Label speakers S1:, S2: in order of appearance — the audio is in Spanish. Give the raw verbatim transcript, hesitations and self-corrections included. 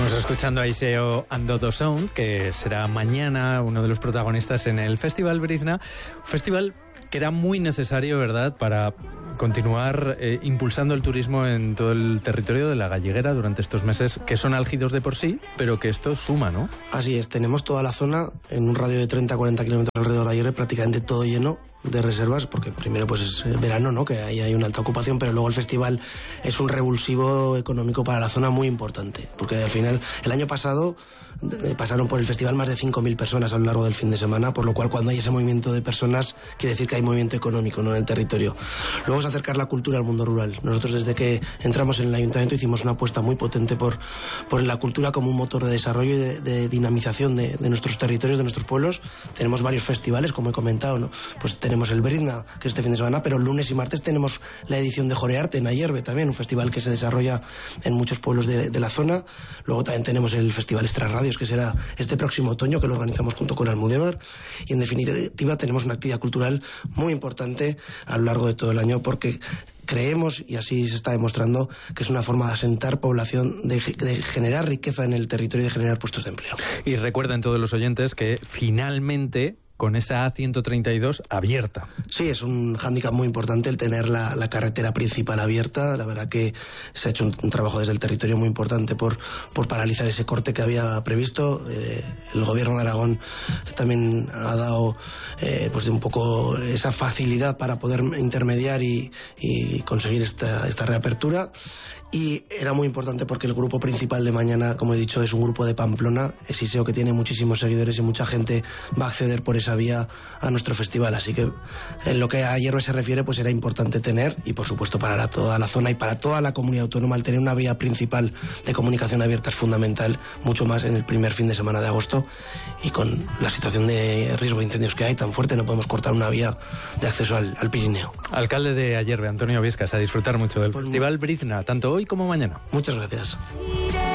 S1: Estamos escuchando a Iseo and Dodo Sound, que será mañana uno de los protagonistas en el Festival Brizna, un festival que era muy necesario, ¿verdad?, para continuar eh, impulsando el turismo en todo el territorio de la Galleguera durante estos meses que son álgidos de por sí, pero que esto suma, ¿no?
S2: Así es, tenemos toda la zona en un radio de treinta a cuarenta kilómetros alrededor de Ayerbe, prácticamente todo lleno de reservas, porque primero pues es verano, ¿no?, que ahí hay una alta ocupación, pero luego el festival es un revulsivo económico para la zona muy importante, porque al final el año pasado eh, pasaron por el festival más de cinco mil personas a lo largo del fin de semana, por lo cual cuando hay ese movimiento de personas quiere decir que hay movimiento económico, ¿no?, en el territorio. Luego es acercar la cultura al mundo rural. Nosotros desde que entramos en el ayuntamiento hicimos una apuesta muy potente por, por la cultura como un motor de desarrollo y de, de dinamización de, de nuestros territorios, de nuestros pueblos. Tenemos varios festivales, como he comentado, ¿no? Pues tenemos el Brizna, que es este fin de semana, pero lunes y martes tenemos la edición de Jorearte en Ayerbe también, un festival que se desarrolla en muchos pueblos de, de la zona. Luego también tenemos el Festival Extrarradios, que será este próximo otoño, que lo organizamos junto con Almudévar. Y en definitiva tenemos una actividad cultural muy importante a lo largo de todo el año, porque creemos, y así se está demostrando, que es una forma de asentar población, de, de generar riqueza en el territorio y de generar puestos de empleo.
S1: Y recuerden todos los oyentes que finalmente con esa A ciento treinta y dos abierta.
S2: Sí, es un hándicap muy importante el tener la, la carretera principal abierta. La verdad que se ha hecho un, un trabajo desde el territorio muy importante por, por paralizar ese corte que había previsto. Eh, el gobierno de Aragón también ha dado eh, pues de un poco esa facilidad para poder intermediar y, y conseguir esta, esta reapertura. Y era muy importante porque el grupo principal de mañana, como he dicho, es un grupo de Pamplona, es Iseo, que tiene muchísimos seguidores y mucha gente va a acceder por esa vía a nuestro festival. Así que en lo que a Ayerbe se refiere, pues era importante tener, y por supuesto para la, toda la zona y para toda la comunidad autónoma, el tener una vía principal de comunicación abierta es fundamental, mucho más en el primer fin de semana de agosto, y con la situación de riesgo de incendios que hay tan fuerte, no podemos cortar una vía de acceso al, al Pirineo.
S1: Alcalde de Ayerbe, Antonio Viescas, a disfrutar mucho del
S2: pues
S1: Festival Brizna, tanto hoy como mañana.
S2: Muchas gracias.